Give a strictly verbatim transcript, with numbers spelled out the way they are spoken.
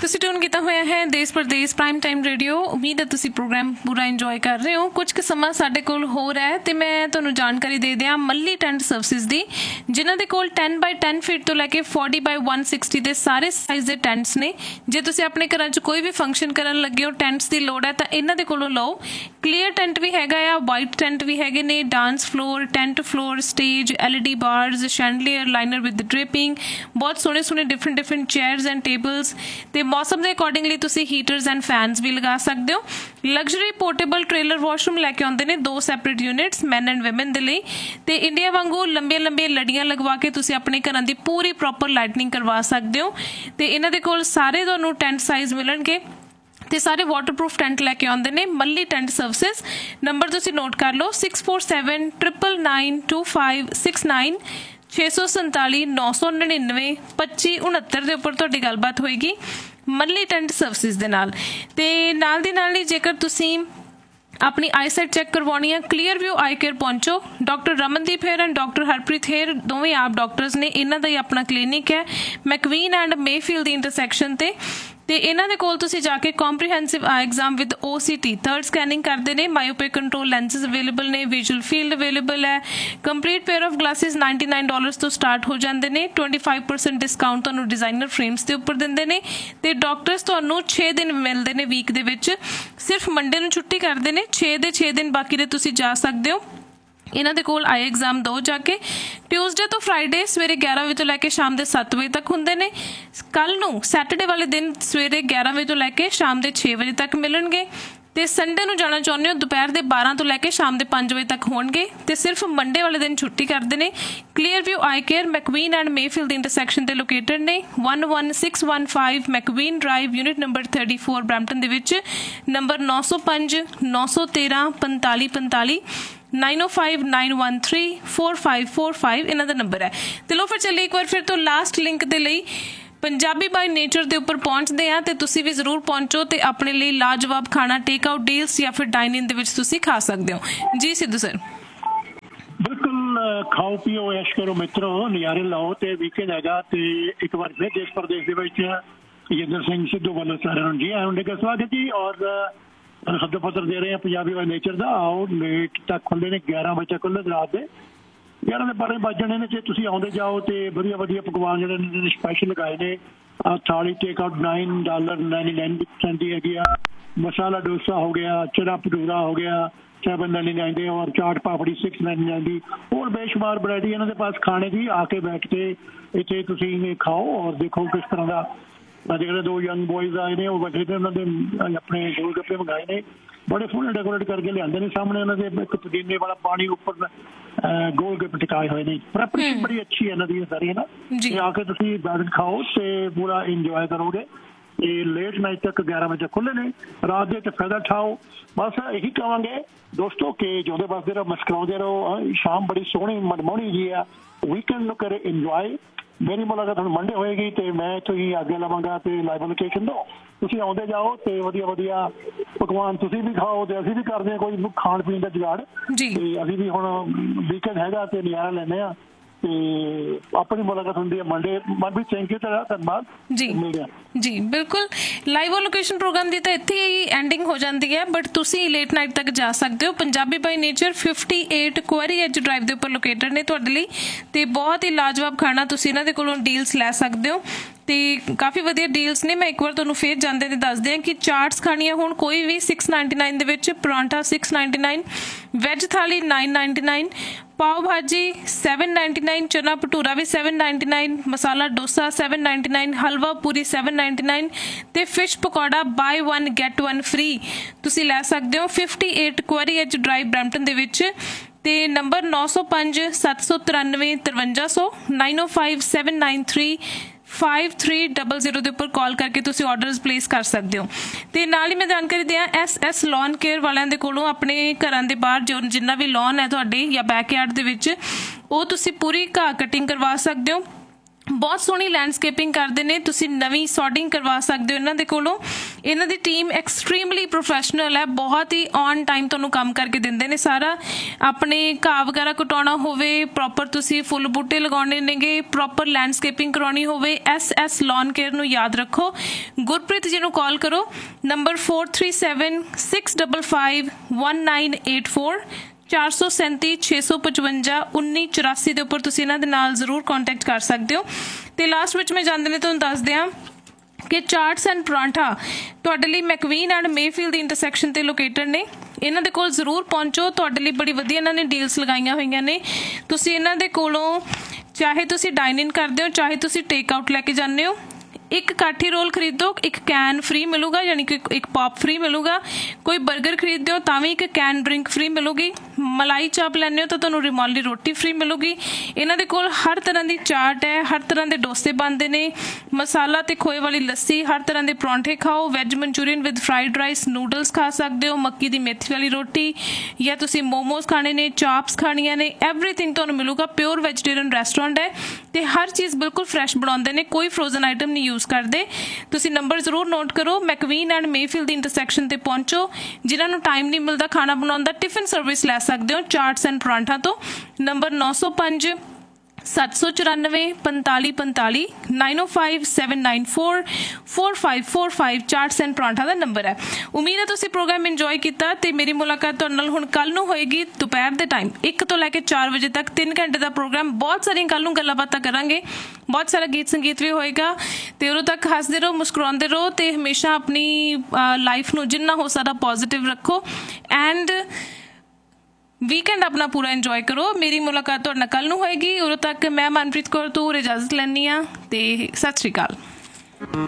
ਤੁਸੀਂ ਟਿਊਨ ਕੀਤਾ ਹੋਇਆ ਹੈ ਦੇਸ਼ ਪ੍ਰਦੇਸ਼ ਪ੍ਰਾਈਮ ਟਾਈਮ ਰੇਡੀਓ। ਉਮੀਦ ਹੈ ਤੁਸੀਂ ਪ੍ਰੋਗਰਾਮ ਪੂਰਾ ਇੰਜੋਏ ਕਰ ਰਹੇ ਹੋ। ਕੁਝ ਕੁ ਸਮਾਂ ਸਾਡੇ ਕੋਲ ਹੋਰ ਹੈ ਅਤੇ ਮੈਂ ਤੁਹਾਨੂੰ ਜਾਣਕਾਰੀ ਦੇ ਦਿਆਂ ਮੱਲੀ ਟੈਂਟ ਸਰਵਿਸਿਜ਼ ਦੀ, ਜਿਨ੍ਹਾਂ ਦੇ ਕੋਲ ਟੈਨ ਬਾਈ ਟੈਨ ਫੀਟ ਤੋਂ ਲੈ ਕੇ ਫੋਰਟੀ ਬਾਈ ਵਨ ਸਿਕਸਟੀ ਦੇ ਸਾਰੇ ਸਾਈਜ਼ ਦੇ ਟੈਂਟਸ ਨੇ। ਜੇ ਤੁਸੀਂ ਆਪਣੇ ਘਰਾਂ 'ਚ ਕੋਈ ਵੀ ਫੰਕਸ਼ਨ ਕਰਨ ਲੱਗੇ ਹੋ, ਟੈਂਟਸ ਦੀ ਲੋੜ ਹੈ ਤਾਂ ਇਹਨਾਂ ਦੇ ਕੋਲੋਂ ਲਓ। ਕਲੀਅਰ ਟੈਂਟ ਵੀ ਹੈਗਾ ਆ, ਵਾਈਟ ਟੈਂਟ ਵੀ ਹੈਗੇ ਨੇ, dance floor, tent floor, stage, L E D ਬਾਰਜ਼, ਸ਼ੈਂਡਲੀਅਰ, liner with dripping, ਬਹੁਤ ਸੋਹਣੇ ਸੋਹਣੇ different different chairs and tables. ਅਤੇ ਮੌਸਮ ਦੇ ਅਕੋਰਡਿੰਗਲੀ ਤੁਸੀਂ ਹੀਟਰਸ ਐਂਡ ਫੈਨਸ ਵੀ ਲਗਾ ਸਕਦੇ ਹੋ। ਲਗਜ਼ਰੀ ਪੋਰਟੇਬਲ ਟ੍ਰੇਲਰ ਵਾਸ਼ਰੂਮ ਲੈ ਕੇ ਆਉਂਦੇ ਨੇ, ਦੋ separate units man and woman ਦੇ ਲਈ। ਅਤੇ ਇੰਡੀਆ ਵਾਂਗੂ ਲੰਬੀਆਂ ਲੰਬੀਆਂ ਲੜੀਆਂ ਲਗਵਾ ਕੇ ਤੁਸੀਂ ਆਪਣੇ ਘਰਾਂ ਦੀ ਪੂਰੀ ਪ੍ਰੋਪਰ ਲਾਈਟਨਿੰਗ ਕਰਵਾ ਸਕਦੇ ਹੋ। ਅਤੇ ਇਹਨਾਂ ਦੇ ਕੋਲ ਸਾਰੇ ਤੁਹਾਨੂੰ ਟੈਂਟ ਸਾਈਜ਼ ਮਿਲਣਗੇ ਅਤੇ ਸਾਰੇ ਵਾਟਰਪ੍ਰੂਫ ਟੈਂਟ ਲੈ ਕੇ ਆਉਂਦੇ ਨੇ। ਮੱਲੀ ਟੈਂਟ ਸਰਵਿਸਿਜ਼ ਨੰਬਰ ਤੁਸੀਂ ਨੋਟ ਕਰ ਲਓ, six four seven triple nine to five six nine ਛੇ ਸੌ ਸੰਤਾਲੀ ਨੌ ਸੌ ਨੜਿਨਵੇਂ ਪੱਚੀ ਉਣੱਤਰ ਦੇ ਉੱਪਰ ਤੁਹਾਡੀ ਗੱਲਬਾਤ ਹੋਏਗੀ ਮੱਲੀ ਟੈਂਟ ਸਰਵਿਸਿਜ਼ ਦੇ ਨਾਲ। ਅਤੇ ਨਾਲ ਦੀ ਨਾਲ ਹੀ ਜੇਕਰ ਤੁਸੀਂ ਆਪਣੀ ਆਈਸਾਈਟ ਚੈੱਕ ਕਰਵਾਉਣੀ ਹੈ, ਕਲੀਅਰ ਵਿਊ ਆਈ ਕੇਅਰ ਪਹੁੰਚੋ। Doctor Ramandeep hair and doctor Harpreet hair ਦੋਵੇਂ ਆਪ ਡਾਕਟਰਸ ਨੇ। ਇਹਨਾਂ ਦਾ ਹੀ ਆਪਣਾ ਕਲੀਨਿਕ ਹੈ ਮੈਕਵੀਨ ਐਂਡ ਮੇਫੀਲਡ ਦੀ ਇੰਟਰਸੈਕਸ਼ਨ 'ਤੇ। ਅਤੇ ਇਹਨਾਂ ਦੇ ਕੋਲ ਤੁਸੀਂ ਜਾ ਕੇ comprehensive I exam with O C T third scanning ਕਰਦੇ ਨੇ। ਮਾਇਓਪਿਕ ਕੰਟਰੋਲ ਲੈਂਸਿਸ ਅਵੇਲੇਬਲ ਨੇ, ਵਿਜ਼ੂਅਲ ਫੀਲਡ ਅਵੇਲੇਬਲ ਹੈ। Complete pair of glasses ninety nine dollars ਤੋਂ ਸਟਾਰਟ ਹੋ ਜਾਂਦੇ ਨੇ। ਟਵੈਂਟੀ ਫਾਈਵ ਪਰਸੈਂਟ ਡਿਸਕਾਊਂਟ ਤੁਹਾਨੂੰ ਡਿਜ਼ਾਈਨਰ ਫਰੇਮਸ ਦੇ ਉੱਪਰ ਦਿੰਦੇ ਨੇ। ਅਤੇ ਡਾਕਟਰਸ ਤੁਹਾਨੂੰ ਛੇ ਦਿਨ ਮਿਲਦੇ ਨੇ ਵੀਕ ਦੇ ਵਿੱਚ, ਸਿਰਫ ਮੰਡੇ ਨੂੰ ਛੁੱਟੀ ਕਰਦੇ ਨੇ। ਛੇ ਦੇ ਛੇ ਦਿਨ ਬਾਕੀ ਦੇ ਤੁਸੀਂ ਜਾ ਸਕਦੇ ਹੋ। ਇਹਨਾਂ ਦੇ ਕੋਲ ਆਈ ਐਗਜ਼ਾਮ ਦੋ ਜਾ ਕੇ। ਟਿਊਜ਼ਡੇ ਤੋਂ ਫਰਾਈਡੇ ਸਵੇਰੇ ਗਿਆਰਾਂ ਵਜੇ ਤੋਂ ਲੈ ਕੇ ਸ਼ਾਮ ਦੇ ਸੱਤ ਵਜੇ ਤੱਕ ਹੁੰਦੇ ਨੇ। ਕੱਲ੍ਹ ਨੂੰ ਸੈਟਰਡੇ ਵਾਲੇ ਦਿਨ ਸਵੇਰੇ ਗਿਆਰਾਂ ਵਜੇ ਤੋਂ ਲੈ ਕੇ ਸ਼ਾਮ ਦੇ ਛੇ ਵਜੇ ਤੱਕ ਮਿਲਣਗੇ। ਅਤੇ ਸੰਡੇ ਨੂੰ ਜਾਣਾ ਚਾਹੁੰਦੇ ਹੋ ਦੁਪਹਿਰ ਦੇ ਬਾਰਾਂ ਤੋਂ ਲੈ ਕੇ ਸ਼ਾਮ ਦੇ ਪੰਜ ਵਜੇ ਤੱਕ ਹੋਣਗੇ। ਅਤੇ ਸਿਰਫ ਮੰਡੇ ਵਾਲੇ ਦਿਨ ਛੁੱਟੀ ਕਰਦੇ ਨੇ। Clear view I care ਮੈਕਵੀਨ and Mayfield the intersection 'ਤੇ ਲੋਕੇਟਡ ਨੇ। One one six one five ਮੈਕਵੀਨ drive unit number thirty four Brampton ਦੇ ਵਿੱਚ। ਨੰਬਰ ਨੌ ਸੌ ਪੰਜ ਨੌ ਸੌ ਤੇਰਾਂ ਪੰਤਾਲੀ ਪੰਤਾਲੀ ਨਾਈਨ ਓ five nine one three four five four five ਇਹਨਾਂ ਦਾ ਨੰਬਰ ਹੈ। ਅਤੇ ਲਓ ਫਿਰ ਚੱਲੀਏ ਇੱਕ ਵਾਰ ਫਿਰ ਤੋਂ ਲਾਸਟ ਲਿੰਕ ਦੇ ਲਈ ਪੰਜਾਬੀ ਬਾਈ ਨੇਚਰ ਦੇ ਉੱਪਰ ਪਹੁੰਚਦੇ ਹਾਂ। ਅਤੇ ਤੁਸੀਂ ਵੀ ਜ਼ਰੂਰ ਪਹੁੰਚੋ ਅਤੇ ਆਪਣੇ ਲਈ ਲਾਜਵਾਬ ਖਾਣਾ ਟੇਕ ਆਊਟ ਡੀਲਸ ਜਾਂ ਫਿਰ ਡਾਈਨ-ਇਨ ਦੇ ਵਿੱਚ ਤੁਸੀਂ ਖਾ ਸਕਦੇ ਹੋ। ਜੀ ਸਿੱਧੂ ਸਰ। ਬਿਲਕੁਲ, ਖਾਓ ਪੀਓ ਐਸ਼ ਕਰੋ ਮਿੱਤਰੋ, ਨਜ਼ਾਰੇ ਲਾਓ। ਅਤੇ ਵੀਕਐਂਡ ਹੈਗਾ ਅਤੇ ਇੱਕ ਵਾਰ ਫਿਰ ਦੇਸ਼ ਪ੍ਰਦੇਸ਼ ਦੇ ਵਿੱਚ ਤੇਜਿੰਦਰ ਸਿੰਘ ਸਿੱਧੂ ਵੱਲੋਂ ਸਾਰਿਆਂ ਨੂੰ ਜੀ ਆਇਆਂ ਨੂੰ ਨਿੱਘਾ ਸਵਾਗਤ ਜੀ। ਔਰ ਸ਼ਬਦ ਪੱਤਰ ਦੇ ਰਹੇ ਹਾਂ ਪੰਜਾਬੀ ਬਾਈ ਨੇਚਰ ਦਾ। ਆਓ ਲੇਟ ਤੱਕ ਖੁੱਲ੍ਹੇ ਨੇ, ਗਿਆਰਾਂ ਵਜੇ ਤੱਕ ਖੁੱਲ੍ਹੇ ਰਾਤ ਦੇ ਗਿਆਰਾਂ ਦੇ ਬਾਰਾਂ ਵੱਜ ਜਾਣੇ ਨੇ। ਜੇ ਤੁਸੀਂ ਆਉਂਦੇ ਜਾਓ ਅਤੇ ਵਧੀਆ ਵਧੀਆ ਪਕਵਾਨ ਜਿਹੜੇ ਨੇ ਸਪੈਸ਼ਲ ਲਗਾਏ ਨੇ। ਥਾਲੀ take out nine dollar ninety nine ਦੀ ਹੈਗੀ ਆ। ਮਸਾਲਾ ਡੋਸਾ ਹੋ ਗਿਆ, ਚਨਾ ਭਟੂਰਾ ਹੋ ਗਿਆ ਸੈਵਨ ਨਾਈਨਟੀ ਨਾਈਨ ਦੇ, ਔਰ chaat papdi six ninety nine ਦੀ। ਹੋਰ ਬੇਸ਼ੁਮਾਰ ਵਰਾਇਟੀ ਇਹਨਾਂ ਦੇ ਪਾਸ ਖਾਣੇ ਦੀ। ਆ ਕੇ ਬੈਠ ਕੇ ਇੱਥੇ ਤੁਸੀਂ ਖਾਓ ਔਰ ਦੇਖੋ ਕਿਸ ਤਰ੍ਹਾਂ ਦਾ। ਜਿਹੜੇ ਦੋ ਯੰਗ ਬੋਇਜ਼ ਆਏ ਨੇ ਉਹ ਬੈਠੇ ਤੇ ਉਹਨਾਂ ਦੇ ਆਪਣੇ ਗੋਲ ਗੱਪੇ ਮੰਗਾਏ ਨੇ, ਬੜੇ ਫੁੱਲ ਡੈਕੋਰੇਟ ਕਰਕੇ ਲਿਆਂਦੇ ਨੇ। ਸਾਹਮਣੇ ਉਹਨਾਂ ਦੇ ਇੱਕ ਪੁਦੀਨੇ ਵਾਲਾ ਪਾਣੀ ਉੱਪਰ ਗੋਲ ਗੱਪੇ ਟਿਕਾਏ ਹੋਏ ਨੇ। ਪ੍ਰੈਪਰੇਸ਼ਨ ਬੜੀ ਅੱਛੀ ਹੈ ਇਹਨਾਂ ਦੀ ਸਾਰੀ ਨਾ। ਤੇ ਆ ਕੇ ਤੁਸੀਂ ਬੈਠ ਖਾਓ ਤੇ ਪੂਰਾ ਇੰਜੋਏ ਕਰੋਗੇ। ਇਹ ਲੇਟ ਨਾਈਟ ਤੱਕ ਗਿਆਰਾਂ ਵਜੇ ਖੁੱਲ੍ਹੇ ਨੇ। ਰਾਤ ਦੇ ਤੇ ਫਾਇਦਾ ਉਠਾਓ। ਬਸ ਇਹੀ ਕਹਾਂਗੇ ਦੋਸਤੋ ਕਿ ਜਿਉਂਦੇ ਵੱਸਦੇ ਰਹੋ, ਮੁਸਕਰਾਉਂਦੇ ਰਹੋ। ਸ਼ਾਮ ਬੜੀ ਸੋਹਣੀ ਮਨਮੋਹਣੀ ਜੀ ਆ। ਵੀਕਐਂਡ ਨੂੰ ਕਰੇ ਇੰਜੋਏ। ਮੇਰੀ ਮੁਲਾਕਾਤ ਹੁਣ ਮੰਡੇ ਹੋਏਗੀ ਅਤੇ ਮੈਂ ਇੱਥੋਂ ਹੀ ਆਗੇ ਲਵਾਂਗਾ ਅਤੇ ਲਾਈਵ ਲੋਕੇਸ਼ਨ ਤੋਂ ਤੁਸੀਂ ਆਉਂਦੇ ਜਾਓ ਅਤੇ ਵਧੀਆ ਵਧੀਆ ਪਕਵਾਨ ਤੁਸੀਂ ਵੀ ਖਾਓ ਅਤੇ ਅਸੀਂ ਵੀ ਕਰਦੇ ਹਾਂ ਕੋਈ ਖਾਣ ਪੀਣ ਦਾ ਜੁਗਾੜ। ਅਤੇ ਅਸੀਂ ਵੀ ਹੁਣ ਵੀਕਐਂਡ ਹੈਗਾ ਅਤੇ ਨਜ਼ਾਰਾ ਲੈਂਦੇ ਹਾਂ। ਅਤੇ ਆਪਣੀ ਮੁਲਾਕਾਤ ਹੁੰਦੀ ਹੈ ਮੰਡੇ। ਮਨਪ੍ਰੀਤ ਥੈਂਕ ਯੂ, ਤੁਹਾਡਾ ਧੰਨਵਾਦ ਜੀ। ਜੀ ਬਿਲਕੁਲ, ਲਾਈਵ ਲੋਕੇਸ਼ਨ ਪ੍ਰੋਗਰਾਮ ਦੀ ਤਾਂ ਇੱਥੇ ਹੀ ਐਂਡਿੰਗ ਹੋ ਜਾਂਦੀ ਹੈ, ਬਟ ਤੁਸੀਂ ਲੇਟ ਨਾਈਟ ਤੱਕ ਜਾ ਸਕਦੇ ਹੋ। Punjabi by nature fifty eight ਕੁਆਰੀ ਐਜ ਡਰਾਈਵ ਦੇ ਉੱਪਰ ਲੋਕੇਟਡ ਨੇ ਤੁਹਾਡੇ ਲਈ। ਅਤੇ ਬਹੁਤ ਹੀ ਲਾਜਵਾਬ ਖਾਣਾ ਤੁਸੀਂ ਇਹਨਾਂ ਦੇ ਕੋਲੋਂ ਡੀਲਸ ਲੈ ਸਕਦੇ ਹੋ। ਅਤੇ ਕਾਫੀ ਵਧੀਆ ਡੀਲਸ ਨੇ। ਮੈਂ ਇੱਕ ਵਾਰ ਤੁਹਾਨੂੰ ਫਿਰ ਜਾਂਦੇ ਤੇ ਦੱਸਦੇ ਹਾਂ ਕਿ ਚਾਟਸ ਖਾਣੀਆਂ ਹੁਣ ਕੋਈ ਵੀ ਸਿਕਸ ਨਾਈਨਟੀ ਨਾਈਨ ਦੇ ਵਿੱਚ, ਪਰਾਂਠਾ ਸਿਕਸ ਨਾਈਨਟੀ ਨਾਈਨ, ਵੈਜ ਥਾਲੀ ਨਾਈਨ ਨਾਈਨਟੀ ਨਾਈਨ, ਪਾਓ ਭਾਜੀ ਸੈਵਨ ਨਾਈਨਟੀ ਨਾਈਨ, ਚਨਾ ਭਟੂਰਾ ਵੀ seven ninety nine, masala dosa seven ninety nine, ਹਲਵਾ ਪੂਰੀ ਸੈਵਨ ਨਾਈਨਟੀ ਨਾਈਨ ਅਤੇ fish pakora bye one get one free ਤੁਸੀਂ ਲੈ ਸਕਦੇ ਹੋ। ਫਿਫਟੀ ਏਟ ਕੁਆਰੀ ਐਚ ਡਰਾਈਵ ਬਰੈਂਪਟਨ ਦੇ ਵਿੱਚ। ਅਤੇ ਨੰਬਰ ਨੌ ਸੌ ਪੰਜ ਸੱਤ ਸੌ ਤਰਾਨਵੇਂ ਤਰਵੰਜਾ ਸੌ ਨਾਈਨ ਓ five seven nine three five three double zero ਦੇ ਉੱਪਰ ਕਾਲ ਕਰਕੇ ਤੁਸੀਂ ਔਡਰਸ ਪਲੇਸ ਕਰ ਸਕਦੇ ਹੋ। ਅਤੇ ਨਾਲ ਹੀ ਮੈਂ ਜਾਣਕਾਰੀ ਦਿਆਂ ਐਸ ਐਸ ਲੋਨ ਕੇਅਰ ਵਾਲਿਆਂ ਦੇ ਕੋਲੋਂ ਆਪਣੇ ਘਰਾਂ ਦੇ ਬਾਹਰ ਜੋ ਜਿੰਨਾ ਵੀ ਲੋਨ ਹੈ ਤੁਹਾਡੇ ਜਾਂ ਬੈਕਯਾਰਡ ਦੇ ਵਿੱਚ, ਉਹ ਤੁਸੀਂ ਪੂਰੀ ਘਾਹ ਕਟਿੰਗ ਕਰਵਾ ਸਕਦੇ ਹੋ। ਬਹੁਤ ਸੋਹਣੀ ਲੈਂਡਸਕੇਪਿੰਗ ਕਰਦੇ ਨੇ। ਤੁਸੀਂ ਨਵੀਂ ਸੌਡਿੰਗ ਕਰਵਾ ਸਕਦੇ ਹੋ ਇਹਨਾਂ ਦੇ ਕੋਲੋਂ। ਇਹਨਾਂ ਦੀ ਟੀਮ ਐਕਸਟ੍ਰੀਮਲੀ ਪ੍ਰੋਫੈਸ਼ਨਲ ਹੈ, ਬਹੁਤ ਹੀ ਔਨ ਟਾਈਮ ਤੁਹਾਨੂੰ ਕੰਮ ਕਰਕੇ ਦਿੰਦੇ ਨੇ ਸਾਰਾ। ਆਪਣੇ ਘਾਹ ਵਗੈਰਾ ਕਟਾਉਣਾ ਹੋਵੇ, ਪ੍ਰੋਪਰ ਤੁਸੀਂ ਫੁੱਲ ਬੂਟੇ ਲਗਾਉਣੇ ਨੇਗੇ, ਪ੍ਰੋਪਰ ਲੈਂਡਸਕੇਪਿੰਗ ਕਰਾਉਣੀ ਹੋਵੇ, ਐਸ ਐਸ ਲੌਨ ਕੇਅਰ ਨੂੰ ਯਾਦ ਰੱਖੋ। ਗੁਰਪ੍ਰੀਤ ਜੀ ਨੂੰ ਕਾਲ ਕਰੋ, number four three seven six double five one nine eight four, ਚਾਰ ਸੌ ਸੈਂਤੀ ਛੇ ਸੌ ਪਚਵੰਜਾ ਉੱਨੀ ਚੁਰਾਸੀ ਦੇ ਉੱਪਰ ਤੁਸੀਂ ਇਹਨਾਂ ਦੇ ਨਾਲ ਜ਼ਰੂਰ ਕੰਟੈਕਟ ਕਰ ਸਕਦੇ ਹੋ। ਤੇ ਲਾਸਟ ਵਿੱਚ ਮੈਂ ਜਾਂਦੇ ਨੇ ਤੁਹਾਨੂੰ ਦੱਸ ਦਿਆਂ ਕਿ ਚਾਟਸ ਐਂਡ ਪਰਾਂਠਾ ਤੁਹਾਡੇ ਲਈ ਮੈਕਵੀਨ ਐਂਡ ਮੇਫੀਲਡ ਦੀ ਇੰਟਰਸੈਕਸ਼ਨ ਤੇ ਲੋਕੇਟਡ ਨੇ। ਇਹਨਾਂ ਦੇ ਕੋਲ ਜ਼ਰੂਰ ਪਹੁੰਚੋ, ਤੁਹਾਡੇ ਲਈ ਬੜੀ ਵਧੀਆ ਇਹਨਾਂ ਨੇ ਡੀਲਸ ਲਗਾਈਆਂ ਹੋਈਆਂ ਨੇ। ਤੁਸੀਂ ਇਹਨਾਂ ਦੇ ਕੋਲੋਂ ਚਾਹੇ ਤੁਸੀਂ ਡਾਈਨ ਇਨ ਕਰਦੇ ਹੋ, ਚਾਹੇ ਤੁਸੀਂ ਟੇਕ ਆਊਟ ਲੈ ਕੇ ਜਾਂਦੇ ਹੋ, ਇੱਕ ਕਾਠੀ ਰੋਲ ਖਰੀਦੋ ਇੱਕ ਕੈਨ ਫ੍ਰੀ ਮਿਲੂਗਾ, ਯਾਨੀ ਕਿ ਇੱਕ ਪੌਪ ਫ੍ਰੀ ਮਿਲੂਗਾ। ਕੋਈ ਬਰਗਰ ਖਰੀਦਦੇ ਹੋ ਤਾਂ ਵੀ ਇੱਕ ਕੈਨ ਡਰਿੰਕ ਫ੍ਰੀ ਮਿਲੂਗੀ। ਮਲਾਈ ਚਾਪ ਲੈਂਦੇ ਹੋ ਤਾਂ ਤੁਹਾਨੂੰ ਰਿਮੋਲੀ ਰੋਟੀ ਫ੍ਰੀ ਮਿਲੂਗੀ। ਇਹਨਾਂ ਦੇ ਕੋਲ ਹਰ ਤਰ੍ਹਾਂ ਦੀ ਚਾਟ ਹੈ, ਹਰ ਤਰ੍ਹਾਂ ਦੇ ਡੋਸੇ ਬਣਦੇ ਨੇ, ਮਸਾਲਾ ਤੇ ਖੋਏ ਵਾਲੀ ਲੱਸੀ, ਹਰ ਤਰ੍ਹਾਂ ਦੇ ਪਰੌਂਠੇ ਖਾਓ, veg Manchurian with fried rice, noodles ਖਾ ਸਕਦੇ ਹੋ, ਮੱਕੀ ਦੀ ਮੇਥੀ ਵਾਲੀ ਰੋਟੀ, ਜਾਂ ਤੁਸੀਂ ਮੋਮੋਸ ਖਾਣੇ ਨੇ, ਚਾਪਸ ਖਾਣੀਆਂ ਨੇ, ਐਵਰੀਥਿੰਗ ਤੁਹਾਨੂੰ ਮਿਲੂਗਾ। ਪਿਓਰ ਵੈਜੀਟੇਰੀਅਨ ਰੈਸਟੋਰੈਂਟ ਹੈ ਤੇ ਹਰ ਚੀਜ਼ ਬਿਲਕੁਲ ਫਰੈਸ਼ ਬਣਾਉਂਦੇ ਨੇ, ਕੋਈ ਫਰੋਜ਼ਨ ਆਈਟਮ ਨਹੀਂ ਯੂਜ਼ ਕਰਦੇ। ਤੁਸੀਂ ਨੰਬਰ ਜ਼ਰੂਰ ਨੋਟ ਕਰੋ, ਮੈਕਵੀਨ ਐਂਡ ਮੇਫੀਲਡ ਦੀ ਇੰਟਰਸੈਕਸ਼ਨ ਤੇ ਪਹੁੰਚੋ। ਜਿਨ੍ਹਾਂ ਨੂੰ ਟਾਈਮ ਨਹੀਂ ਮਿਲਦਾ ਖਾਣਾ ਬਣਾਉਣ ਦਾ, ਟਿਫਿਨ ਸਰਵਿਸ ਲੈ ਸਕਦੇ ਹੋ ਚਾਟਸ ਐਂਡ ਪਰਾਂਠਾ ਤੋਂ। ਨੰਬਰ ਨੌ ਸੌ ਪੰਜ ਸੱਤ ਸੌ ਚੁਰਾਨਵੇਂ ਪੰਤਾਲੀ ਪੰਤਾਲੀ, nine O five seven nine four four five four five ਚਾਟਸ and paratha the number ਹੈ। ਉਮੀਦ ਹੈ ਤੁਸੀਂ ਪ੍ਰੋਗਰਾਮ ਇੰਜੋਏ ਕੀਤਾ ਤੇ ਮੇਰੀ ਮੁਲਾਕਾਤ ਤੁਹਾਡੇ ਨਾਲ ਹੁਣ ਕੱਲ ਨੂੰ ਹੋਏਗੀ ਦੁਪਹਿਰ ਦੇ ਟਾਈਮ ਇੱਕ ਤੋਂ ਲੈ ਕੇ ਚਾਰ ਵਜੇ ਤੱਕ, ਤਿੰਨ ਘੰਟੇ ਦਾ ਪ੍ਰੋਗਰਾਮ। ਬਹੁਤ ਸਾਰੀਆਂ ਕੱਲ ਨੂੰ ਗੱਲਾਂ ਬਾਤਾਂ ਕਰਾਂਗੇ, ਬਹੁਤ ਸਾਰਾ ਗੀਤ ਸੰਗੀਤ ਵੀ ਹੋਏਗਾ ਤੇ ਉਦੋਂ ਤੱਕ ਹੱਸਦੇ ਰਹੋ, ਮੁਸਕਰਾਉਂਦੇ ਰਹੋ ਤੇ ਹਮੇਸ਼ਾ ਆਪਣੀ ਲਾਈਫ ਨੂੰ ਜਿੰਨਾ ਹੋ ਸਕਦਾ ਪੋਜ਼ਿਟਿਵ ਰੱਖੋ ਐਂਡ ਵੀਕਐਂਡ ਆਪਣਾ ਪੂਰਾ ਇੰਜੋਏ ਕਰੋ। ਮੇਰੀ ਮੁਲਾਕਾਤ ਤੁਹਾਡੇ ਨਾਲ ਕੱਲ ਨੂੰ ਹੋਏਗੀ। ਉਦੋਂ ਤੱਕ ਮੈਂ ਮਨਪ੍ਰੀਤ ਕੌਰ ਤੋਂ ਇਜਾਜ਼ਤ ਲੈਂਦੀ ਹਾਂ ਤੇ ਸਤਿ ਸ਼੍ਰੀ ਅਕਾਲ।